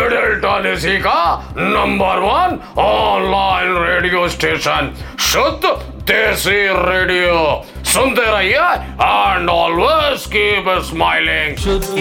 Middle टॉलिसी का number 1 online radio station, शुद्ध देसी रेडियो। सुनते रहिए एंड ऑलवेज कीप स्माइलिंग।